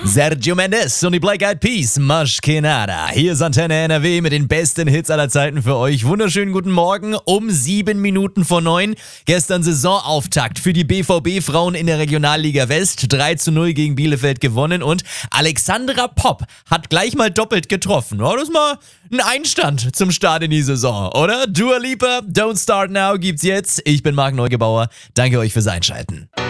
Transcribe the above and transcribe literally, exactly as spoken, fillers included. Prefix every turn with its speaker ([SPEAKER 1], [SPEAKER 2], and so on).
[SPEAKER 1] Sergio Mendes und die Black Eyed Peas, Masch que nada. Hier ist Antenne N R W mit den besten Hits aller Zeiten für euch. Wunderschönen guten Morgen um sieben Minuten vor neun. Gestern Saisonauftakt für die B V B-Frauen in der Regionalliga West. drei zu null gegen Bielefeld gewonnen und Alexandra Popp hat gleich mal doppelt getroffen. Ja, das ist mal ein Einstand zum Start in die Saison, oder? Dua Lipa, Don't Start Now gibt's jetzt. Ich bin Marc Neugebauer. Danke euch fürs Einschalten.